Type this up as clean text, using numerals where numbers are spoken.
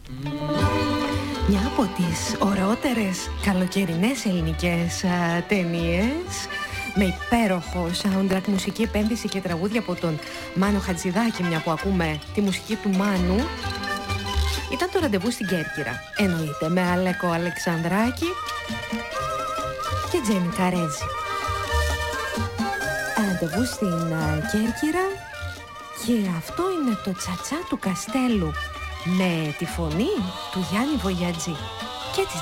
Μια από τις ωραιότερες καλοκαιρινές ελληνικές ταινίες, με υπέροχο soundtrack, μουσική επένδυση και τραγούδια από τον Μάνο Χατζηδάκη, μια που ακούμε τη μουσική του Μάνου, ήταν το Ραντεβού στην Κέρκυρα. Εννοείται, με Αλέκο Αλεξανδράκη και Τζένι Καρέζη. Ραντεβού στην Κέρκυρα, και αυτό είναι το τσατσά του Καστέλου, με τη φωνή του Γιάννη Βογιατζή και της